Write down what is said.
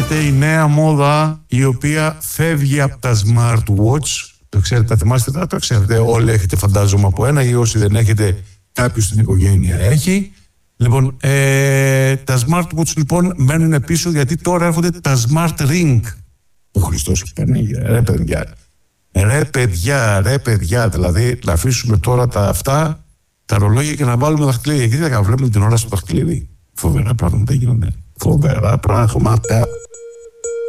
έρχεται η νέα μόδα η οποία φεύγει από τα smartwatch. Το ξέρετε, τα θυμάστε, το ξέρετε. Όλοι έχετε, φαντάζομαι, από ένα, ή όσοι δεν έχετε, κάποιος στην οικογένεια έχει. Λοιπόν, τα smartwatch λοιπόν μένουν πίσω, γιατί τώρα έρχονται τα smart ring. Ο Χριστός παίρνει, ρε παιδιά, δηλαδή να αφήσουμε τώρα τα ρολόγια και να βάλουμε δαχτυλίδια. Γιατί δεν βλέπουμε την ώρα στο δαχτυλίδι. Φοβερά πράγματα γίνονται. Φοβερά πράγματα.